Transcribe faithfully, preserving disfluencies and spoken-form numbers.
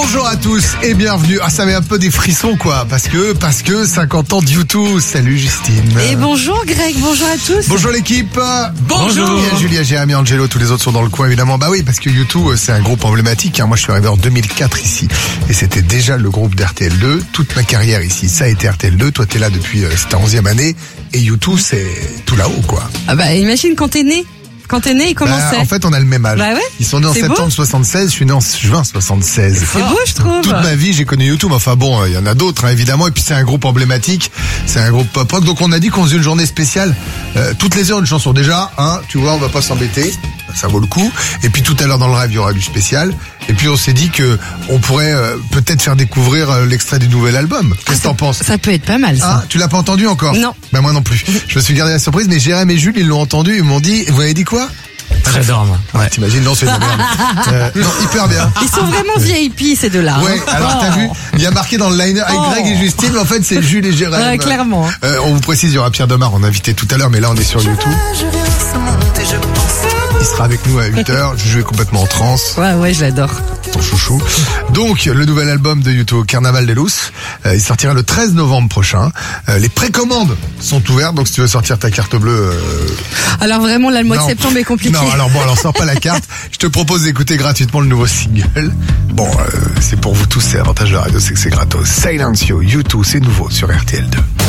Bonjour à tous et bienvenue. Ah, ça met un peu des frissons quoi, parce que parce que cinquante ans de YouTube. Salut Justine. Et bonjour Greg, bonjour à tous. Bonjour l'équipe. Bonjour. Julia, Julia, Jérémy, Angelo, tous les autres sont dans le coin évidemment. Bah oui, parce que YouTube c'est un groupe emblématique. Hein. Moi je suis arrivé en deux mille quatre ici et c'était déjà le groupe d'R T L deux. Toute ma carrière ici, ça a été R T L deux. Toi t'es là depuis euh, c'est ta onzième année et YouTube c'est tout là-haut quoi. Ah bah imagine quand t'es né. Quand t'es né, il commençait. Bah, en fait, on a le même âge. Bah ouais. Ils sont nés en C'est septembre beau. soixante-seize, je suis né en juin soixante-seize. C'est beau, je trouve. Toute ma vie, j'ai connu YouTube. Enfin bon, il y en a d'autres, hein, évidemment. Et puis c'est un groupe emblématique. C'est un groupe pop rock. Donc on a dit qu'on faisait une journée spéciale. Euh, toutes les heures, une chanson. Déjà, hein, tu vois, on va pas s'embêter. Ça vaut le coup. Et puis tout à l'heure dans le rêve, il y aura du spécial. Et puis on s'est dit que on pourrait euh, peut-être faire découvrir euh, l'extrait du nouvel album. Qu'est-ce que t'en penses? Ça peut être pas mal, ça. Ah, tu l'as pas entendu encore? Non. Ben moi non plus. Je me suis gardé la surprise, mais Jérémy et Jules, ils l'ont entendu. Ils m'ont dit, vous avez dit quoi? J'adore moi. Ouais, t'imagines, non, c'est de la merde. Euh, non, hyper bien. Ils sont vraiment V I P, ces deux-là. Ouais, hein. alors t'as Oh. vu, il y a marqué dans le liner avec Oh. Greg et Justine, mais en fait c'est Jules et Jérémy. Ouais, clairement. Euh, on vous précise, il y aura Pierre Demar, on a invité tout à l'heure, mais là on est sur YouTube. Il sera avec nous à huit heures, je vais complètement en transe, Ouais, ouais, je l'adore. ton chouchou. Donc, le nouvel album de YouTube, Carnaval de Luz, euh, il sortira le treize novembre prochain. Euh, les précommandes sont ouvertes, donc si tu veux sortir ta carte bleue... Euh, Alors vraiment, là, le mois non. de septembre est compliqué. Non, alors bon, alors sors pas la carte. Je te propose d'écouter gratuitement le nouveau single. Bon, euh, c'est pour vous tous, c'est l'avantage de la radio, c'est que c'est gratos. Silencio, YouTube, c'est nouveau sur R T L deux.